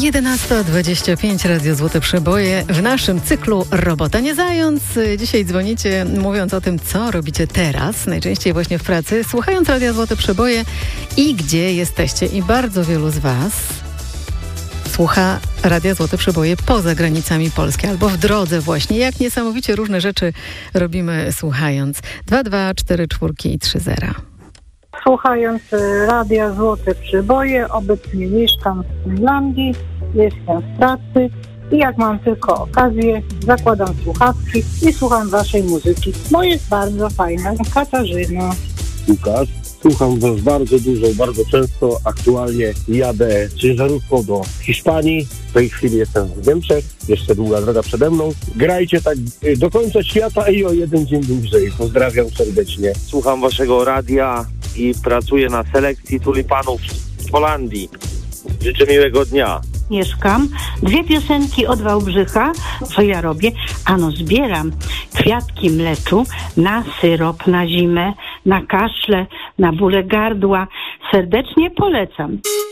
11:25 Radio Złote Przeboje w naszym cyklu Robota nie zając. Dzisiaj dzwonicie mówiąc o tym, co robicie teraz, najczęściej właśnie w pracy, słuchając Radia Złote Przeboje i gdzie jesteście. I bardzo wielu z Was słucha Radia Złote Przeboje poza granicami Polski albo w drodze właśnie. Jak niesamowicie różne rzeczy robimy słuchając. 224 Słuchając Radia Złote Przeboje, obecnie mieszkam w Finlandii, jestem w pracy i jak mam tylko okazję, zakładam słuchawki i słucham waszej muzyki. Bo jest bardzo fajna. Katarzyna. Łukasz. Słucham was bardzo dużo, bardzo często. Aktualnie jadę ciężarówką do Hiszpanii. W tej chwili jestem w Niemczech. Jeszcze długa droga przede mną. Grajcie tak do końca świata i o jeden dzień dłużej. Pozdrawiam serdecznie. Słucham waszego radia i pracuję na selekcji tulipanów w Holandii. Życzę miłego dnia. Mieszkam. 2 piosenki od Wałbrzycha. Co ja robię? Ano zbieram kwiatki mleczu na syrop na zimę, na kaszle, na bóle gardła. Serdecznie polecam.